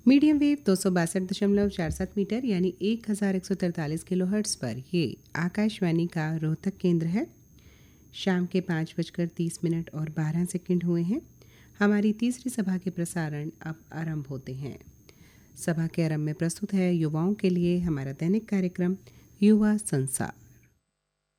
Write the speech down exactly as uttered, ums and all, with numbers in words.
Medium wave दो सौ बासठ दशमलव चार सात मीटर यानी एक हज़ार एक सौ तैंतालीस किलो हर्ट्स पर ये आकाशवाणी का रोहतक केंद्र है। शाम के पाँच बजकर तीस मिनट और बारह सेकंड हुए हैं। हमारी तीसरी सभा के प्रसारण अब आरंभ होते हैं। सभा के आरंभ में प्रस्तुत है युवाओं के लिए हमारा दैनिक कार्यक्रम युवा संसार।